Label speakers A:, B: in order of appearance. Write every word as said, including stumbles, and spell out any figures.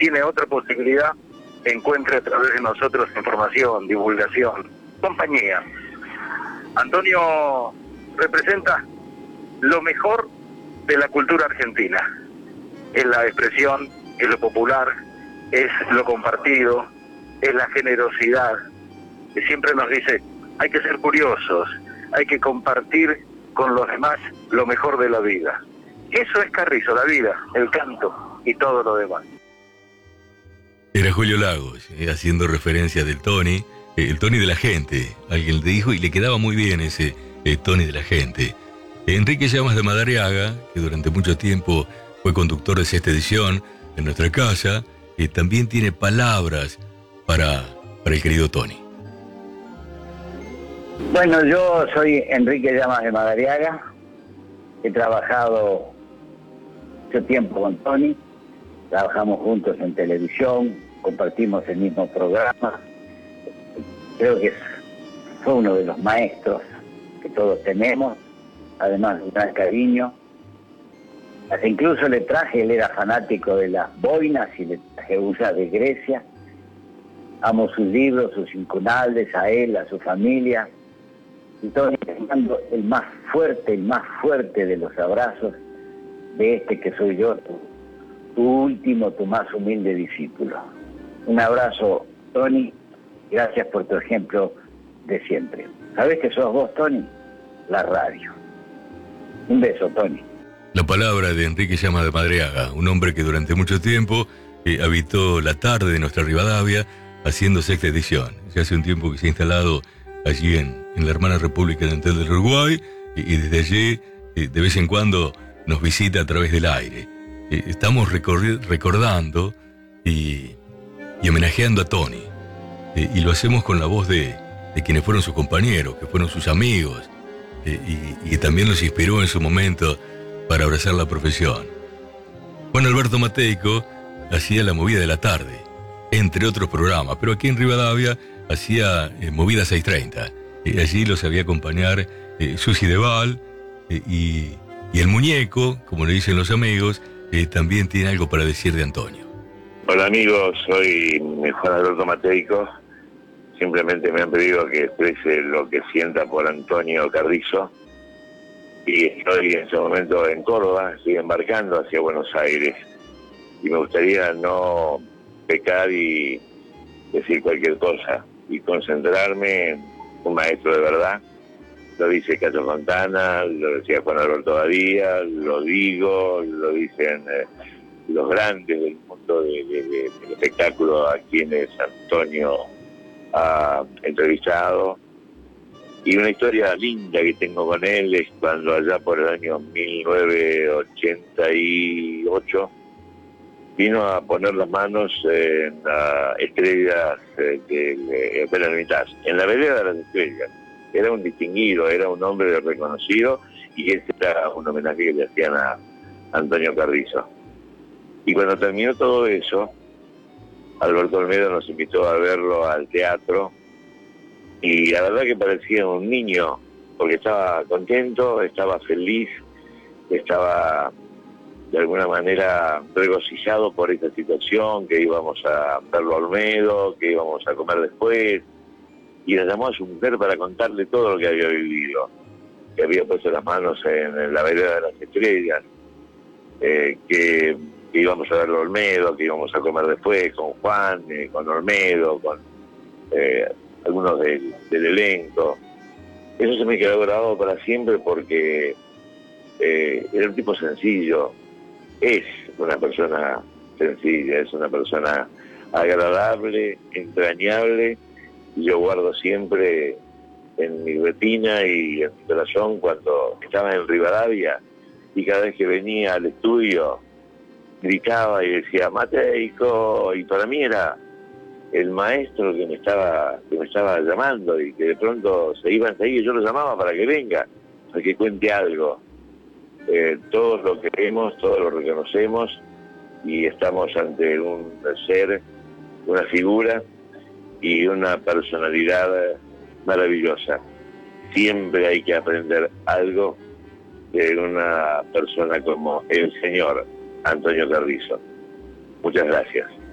A: tiene otra posibilidad, encuentre a través de nosotros información, divulgación, compañía. Antonio representa lo mejor de la cultura argentina. Es la expresión, es lo popular, es lo compartido, es la generosidad. Que siempre nos dice, hay que ser curiosos, hay que compartir con los demás lo mejor de la vida. Eso es Carrizo, la vida, el canto y todo lo demás.
B: Era Julio Lagos, eh, haciendo referencia del Tony, eh, el Tony de la gente, alguien le dijo, y le quedaba muy bien ese eh, Tony de la gente. Enrique Llamas de Madariaga, que durante mucho tiempo fue conductor de Sexta Edición en nuestra casa, eh, también tiene palabras para, para el querido Tony.
C: Bueno, yo soy Enrique Llamas de Madariaga, he trabajado mucho tiempo con Tony, trabajamos juntos en televisión, compartimos el mismo programa, creo que fue uno de los maestros que todos tenemos, además de un gran cariño. Hasta incluso le traje, él era fanático de las boinas y le traje unas de Grecia. Amo sus libros, sus incunales, a él, a su familia. Y todo mando el más fuerte, el más fuerte de los abrazos de este que soy yo, tu, tu último, tu más humilde discípulo. Un abrazo, Tony. Gracias por tu ejemplo de siempre. ¿Sabés que sos vos, Tony? La radio. Un beso, Tony.
B: La palabra de Enrique Llamas de Madariaga, un hombre que durante mucho tiempo eh, habitó la tarde de nuestra Rivadavia haciendo Sexta Edición. Ya hace un tiempo que se ha instalado allí en, en la hermana República Oriental del Uruguay y, y desde allí eh, de vez en cuando nos visita a través del aire. Eh, estamos recorri- recordando y, y homenajeando a Tony eh, y lo hacemos con la voz de, de quienes fueron sus compañeros, que fueron sus amigos eh, y, y también los inspiró en su momento para abrazar la profesión. Juan Alberto Mateico hacía la movida de la tarde, entre otros programas, pero aquí en Rivadavia hacía eh, movida seis treinta. Eh, allí lo sabía acompañar eh, Susi Deval eh, y, y el muñeco, como le dicen los amigos, eh, también tiene algo para decir de Antonio.
D: Hola amigos, soy Juan Alberto Mateico. Simplemente me han pedido que exprese lo que sienta por Antonio Carrizo. Y estoy en este momento en Córdoba, estoy embarcando hacia Buenos Aires. Y me gustaría no pecar y decir cualquier cosa y concentrarme en un maestro de verdad. Lo dice Cacho Fontana, lo decía Juan Alberto Badía, lo digo, lo dicen eh, los grandes del mundo de, de, de, del espectáculo a quienes Antonio ha entrevistado. Y una historia linda que tengo con él es cuando allá por el año mil novecientos ochenta y ocho vino a poner las manos en las estrellas de Ópera Hermitage, en la vereda de las estrellas. Era un distinguido, era un hombre reconocido y ese era un homenaje que le hacían a Antonio Carrizo. Y cuando terminó todo eso, Alberto Olmedo nos invitó a verlo al teatro. Y la verdad que parecía un niño, porque estaba contento, estaba feliz, estaba de alguna manera regocijado por esta situación, que íbamos a verlo a Olmedo, que íbamos a comer después, y le llamó a su mujer para contarle todo lo que había vivido, que había puesto las manos en, en la vereda de las estrellas, eh, que, que íbamos a verlo a Olmedo, que íbamos a comer después con Juan, eh, con Olmedo, con... Eh, algunos del, del elenco. Eso se me quedó grabado para siempre porque eh, era un tipo sencillo, es una persona sencilla, es una persona agradable, entrañable, y yo guardo siempre en mi retina y en mi corazón cuando estaba en Rivadavia y cada vez que venía al estudio gritaba y decía Mateico, y para mí era el maestro que me estaba que me estaba llamando y que de pronto se iba enseguida y yo lo llamaba para que venga, para que cuente algo. Eh, todos lo queremos, todos lo reconocemos y estamos ante un ser, una figura y una personalidad maravillosa. Siempre hay que aprender algo de una persona como el señor Antonio Carrizo. Muchas gracias.